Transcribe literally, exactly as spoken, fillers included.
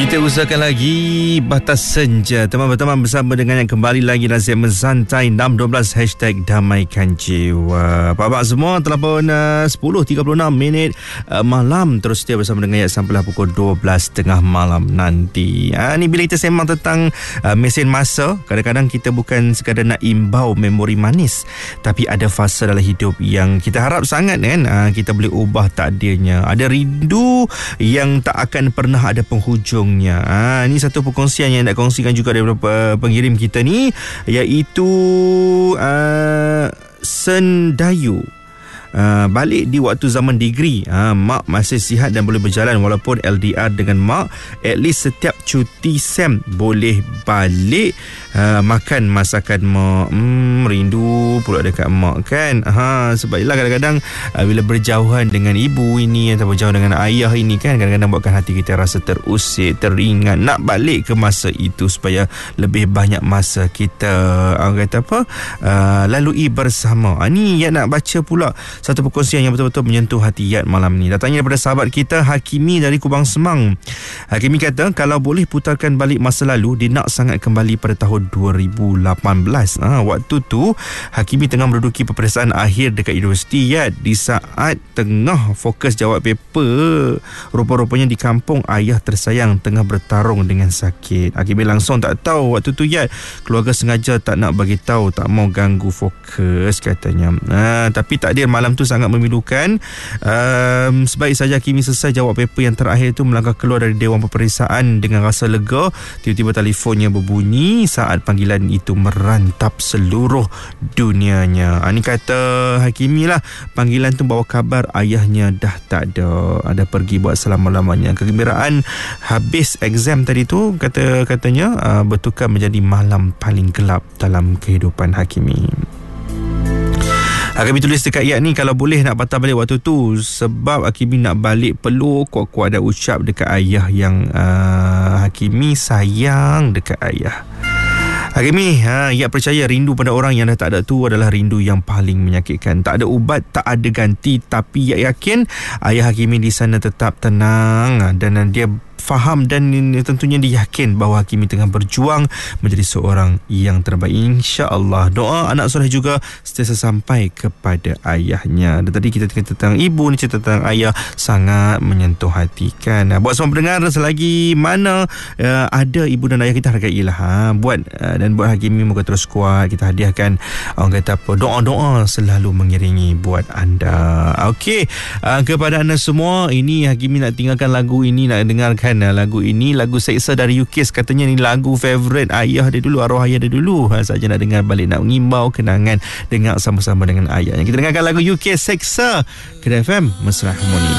Kita usahakan lagi Batas Senja. Teman-teman bersama dengan yang kembali lagi dalam segmen Santai enam dua belas Hashtag Damaikan Jiwa. Apa-apa semua telah pun uh, sepuluh tiga puluh enam minit uh, malam. Terus setia bersama dengan Ayat sampailah pukul dua belas tiga puluh malam nanti. uh, Ni bila kita sembang tentang uh, mesin masa. Kadang-kadang kita bukan sekadar nak imbau memori manis, tapi ada fasa dalam hidup yang kita harap sangat kan uh, kita boleh ubah takdirnya. Ada rindu yang tak akan pernah ada penghujung. Ha, ini satu perkongsian yang nak kongsikan juga daripada pengirim kita ni, iaitu uh, Sendayu. Uh, balik di waktu zaman degree, uh, mak masih sihat dan boleh berjalan walaupun L D R dengan mak. At least setiap cuti sem boleh balik uh, makan masakan mak. hmm, Rindu pula dekat mak kan. ha, Sebab itulah kadang-kadang uh, bila berjauhan dengan ibu ini atau berjauhan dengan ayah ini kan, kadang-kadang buatkan hati kita rasa terusik, teringat nak balik ke masa itu supaya lebih banyak masa kita uh, kata apa uh, lalui bersama. uh, Ni yang nak baca pula satu perkongsian yang betul-betul menyentuh hati Yat malam ni. Datangnya daripada sahabat kita Hakimi dari Kubang Semang. Hakimi kata kalau boleh putarkan balik masa lalu, dia nak sangat kembali pada tahun dua ribu lapan belas. Ha, waktu tu Hakimi tengah menduduki peperiksaan akhir dekat universiti Yat. Di saat tengah fokus jawab paper, rupa-rupanya di kampung ayah tersayang tengah bertarung dengan sakit. Hakimi langsung tak tahu waktu tu Yat. Keluarga sengaja tak nak bagi tahu, tak mau ganggu fokus katanya. Ha, tapi takdir malam tu sangat memilukan. um, Sebaik saja Hakimi selesai jawab paper yang terakhir tu, melangkah keluar dari dewan peperiksaan dengan rasa lega. Tiba-tiba telefonnya berbunyi saat panggilan itu merantap seluruh dunianya. Ini kata Hakimi lah, panggilan tu bawa kabar ayahnya dah tak ada, ada pergi buat selama-lamanya. Kegembiraan habis exam tadi tu kata katanya uh, bertukar menjadi malam paling gelap dalam kehidupan Hakimi. Hakimi tulis dekat Yat ni, kalau boleh nak patah balik waktu tu, sebab Hakimi nak balik peluk, kuat-kuat ada ucap dekat ayah yang uh, Hakimi sayang dekat ayah. Hakimi, ha, Yat percaya rindu pada orang yang dah tak ada tu adalah rindu yang paling menyakitkan. Tak ada ubat, tak ada ganti. Tapi Yat yakin ayah Hakimi di sana tetap tenang dan dia faham dan tentunya dia yakin bahawa Hakimi tengah berjuang menjadi seorang yang terbaik. InsyaAllah. Doa anak soleh juga sentiasa sampai kepada ayahnya. Dan tadi kita cerita tentang ibu, ni cerita tentang ayah, sangat menyentuh hati kan. Buat semua pendengar, selagi mana uh, ada ibu dan ayah kita, hargailah. Ha? Buat uh, dan buat Hakimi moga terus kuat. Kita hadiahkan orang kata apa, doa-doa selalu mengiringi buat anda. Okey, uh, kepada anda semua, ini Hakimi nak tinggalkan lagu ini, nak dengarkan lagu ini, lagu Seksa dari U K. Katanya ni lagu favourite ayah dia dulu, arwah ayah dia dulu. Ha, saja nak dengar balik, nak mengimbau kenangan, dengar sama-sama dengan ayahnya. Kita dengarkan lagu U K Seksa, Kedah F M Mesra Harmoni.